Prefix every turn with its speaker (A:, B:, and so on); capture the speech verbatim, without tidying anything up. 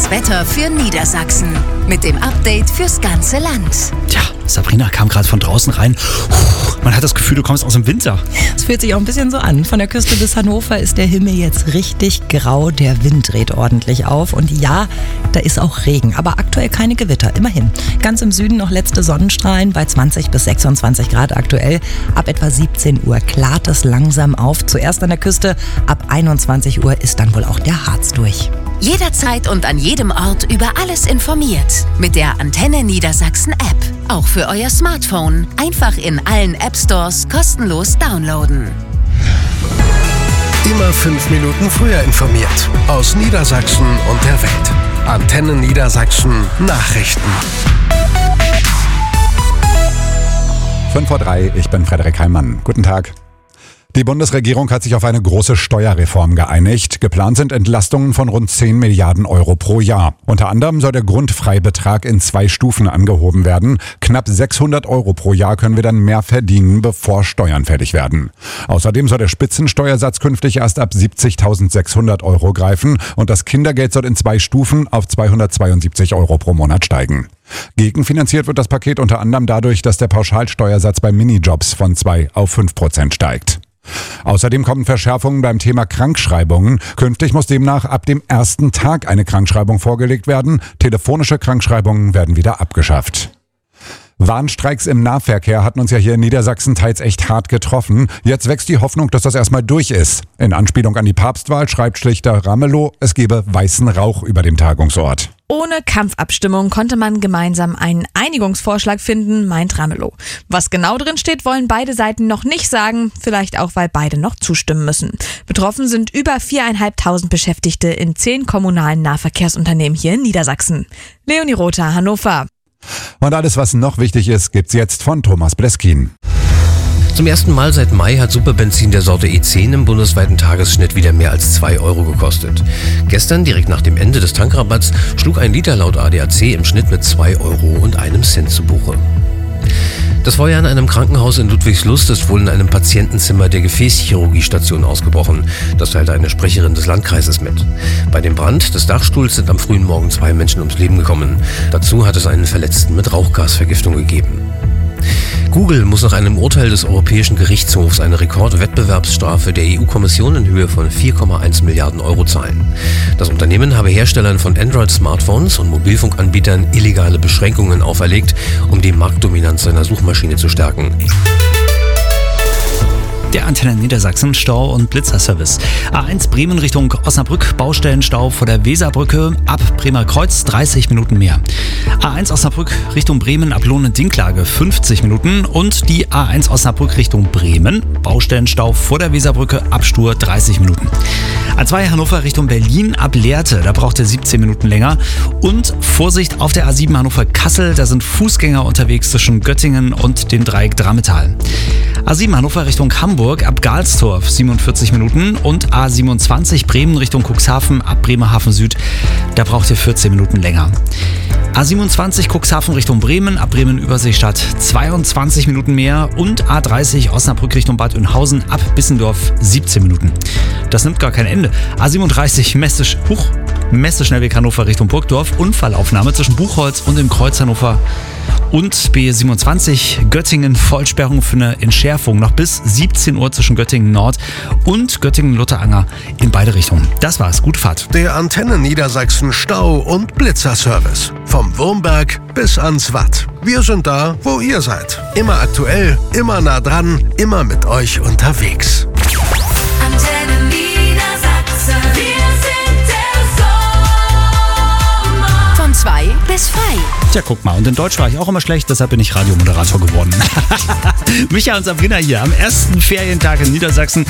A: Das Wetter für Niedersachsen mit dem Update fürs ganze Land.
B: Tja, Sabrina kam gerade von draußen rein. Puh, man hat das Gefühl, du kommst aus dem Winter.
C: Es fühlt sich auch ein bisschen so an. Von der Küste bis Hannover ist der Himmel jetzt richtig grau. Der Wind dreht ordentlich auf. Und ja, da ist auch Regen, aber aktuell keine Gewitter. Immerhin. Ganz im Süden noch letzte Sonnenstrahlen bei zwanzig bis sechsundzwanzig Grad aktuell. Ab etwa siebzehn Uhr klart es langsam auf. Zuerst an der Küste. Ab einundzwanzig Uhr ist dann wohl auch der Harz durch.
A: Jederzeit und an jedem Ort über alles informiert. Mit der Antenne Niedersachsen App. Auch für euer Smartphone. Einfach in allen App Stores kostenlos downloaden.
D: Immer fünf Minuten früher informiert. Aus Niedersachsen und der Welt. Antenne Niedersachsen Nachrichten.
E: fünf vor drei, ich bin Frederik Heimann. Guten Tag. Die Bundesregierung hat sich auf eine große Steuerreform geeinigt. Geplant sind Entlastungen von rund zehn Milliarden Euro pro Jahr. Unter anderem soll der Grundfreibetrag in zwei Stufen angehoben werden. Knapp sechshundert Euro pro Jahr können wir dann mehr verdienen, bevor Steuern fällig werden. Außerdem soll der Spitzensteuersatz künftig erst ab siebzigtausendsechshundert Euro greifen und das Kindergeld soll in zwei Stufen auf zweihundertzweiundsiebzig Euro pro Monat steigen. Gegenfinanziert wird das Paket unter anderem dadurch, dass der Pauschalsteuersatz bei Minijobs von zwei auf fünf Prozent steigt. Außerdem kommen Verschärfungen beim Thema Krankschreibungen. Künftig muss demnach ab dem ersten Tag eine Krankschreibung vorgelegt werden. Telefonische Krankschreibungen werden wieder abgeschafft. Warnstreiks im Nahverkehr hatten uns ja hier in Niedersachsen teils echt hart getroffen. Jetzt wächst die Hoffnung, dass das erstmal durch ist. In Anspielung an die Papstwahl schreibt Schlichter Ramelow, es gebe weißen Rauch über dem Tagungsort.
F: Ohne Kampfabstimmung konnte man gemeinsam einen Einigungsvorschlag finden, meint Ramelow. Was genau drin steht, wollen beide Seiten noch nicht sagen, vielleicht auch, weil beide noch zustimmen müssen. Betroffen sind über viertausendfünfhundert Beschäftigte in zehn kommunalen Nahverkehrsunternehmen hier in Niedersachsen. Leonie Rother, Hannover.
E: Und alles, was noch wichtig ist, gibt's jetzt von Thomas Bleskin.
G: Zum ersten Mal seit Mai hat Superbenzin der Sorte E zehn im bundesweiten Tagesschnitt wieder mehr als zwei Euro gekostet. Gestern, direkt nach dem Ende des Tankrabatts, schlug ein Liter laut A D A C im Schnitt mit zwei Euro und einem Cent zu Buche. Das Feuer in einem Krankenhaus in Ludwigslust ist wohl in einem Patientenzimmer der Gefäßchirurgiestation ausgebrochen. Das teilte eine Sprecherin des Landkreises mit. Bei dem Brand des Dachstuhls sind am frühen Morgen zwei Menschen ums Leben gekommen. Dazu hat es einen Verletzten mit Rauchgasvergiftung gegeben. Google muss nach einem Urteil des Europäischen Gerichtshofs eine Rekordwettbewerbsstrafe der E U-Kommission in Höhe von vier Komma eins Milliarden Euro zahlen. Das Unternehmen habe Herstellern von Android-Smartphones und Mobilfunkanbietern illegale Beschränkungen auferlegt, um die Marktdominanz seiner Suchmaschine zu stärken.
B: Der Antenne Niedersachsen Stau- und Blitzerservice. A eins Bremen Richtung Osnabrück, Baustellenstau vor der Weserbrücke, ab Bremer Kreuz dreißig Minuten mehr. A eins Osnabrück Richtung Bremen ab Lohne-Dinklage fünfzig Minuten und die A eins Osnabrück Richtung Bremen, Baustellenstau vor der Weserbrücke, ab Stur dreißig Minuten. A zwei Hannover Richtung Berlin ab Lehrte, da braucht ihr siebzehn Minuten länger. Und Vorsicht auf der A sieben Hannover-Kassel, da sind Fußgänger unterwegs zwischen Göttingen und dem Dreieck Drammetal. A sieben Hannover Richtung Hamburg ab Galstorf siebenundvierzig Minuten und A siebenundzwanzig Bremen Richtung Cuxhaven ab Bremerhaven Süd, da braucht ihr vierzehn Minuten länger. A siebenundzwanzig Cuxhaven Richtung Bremen, ab Bremen-Überseestadt zweiundzwanzig Minuten mehr und A dreißig Osnabrück Richtung Bad Oeynhausen ab Bissendorf siebzehn Minuten. Das nimmt gar kein Ende. A siebenunddreißig Messe, Huch, Messe-Schnellweg Hannover Richtung Burgdorf, Unfallaufnahme zwischen Buchholz und dem Kreuz Hannover. Und B siebenundzwanzig Göttingen, Vollsperrung für eine Entschärfung noch bis siebzehn Uhr zwischen Göttingen Nord und Göttingen-Lutteranger in beide Richtungen. Das war's, gute Fahrt.
D: Der Antenne Niedersachsen Stau- und Blitzerservice. Vom Wurmberg bis ans Watt. Wir sind da, wo ihr seid. Immer aktuell, immer nah dran, immer mit euch unterwegs.
A: Antenne Niedersachsen. Wir sind der Sommer. Von zwei bis frei.
B: Tja, guck mal, und in Deutsch war ich auch immer schlecht, deshalb bin ich Radiomoderator geworden. Micha und Sabrina hier am ersten Ferientag in Niedersachsen.